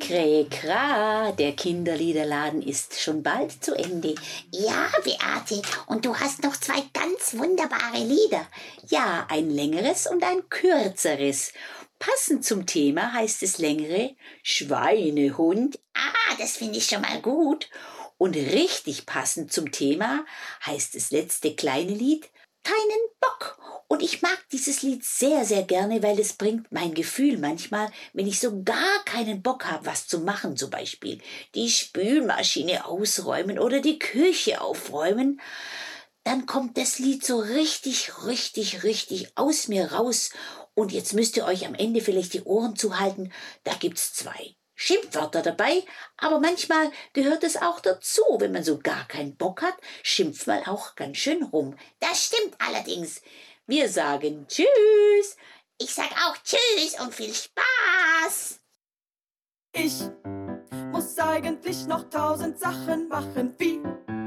Kräkra, der Kinderliederladen ist schon bald zu Ende. Ja, Beate, und du hast noch 2 ganz wunderbare Lieder. Ja, ein längeres und ein kürzeres. Passend zum Thema heißt das längere Schweinehund. Das finde ich schon mal gut. Und richtig passend zum Thema heißt das letzte kleine Lied Keinen Bock. Und ich mag dieses Lied sehr, sehr gerne, weil es bringt mein Gefühl manchmal, wenn ich so gar keinen Bock habe, was zu machen, zum Beispiel die Spülmaschine ausräumen oder die Küche aufräumen, dann kommt das Lied so richtig, richtig, richtig aus mir raus. Und jetzt müsst ihr euch am Ende vielleicht die Ohren zuhalten. Da gibt's 2 Schimpfwörter dabei, aber manchmal gehört es auch dazu. Wenn man so gar keinen Bock hat, schimpft man auch ganz schön rum. Das stimmt allerdings. Wir sagen Tschüss. Ich sag auch Tschüss und viel Spaß. Ich muss eigentlich noch 1000 Sachen machen, wie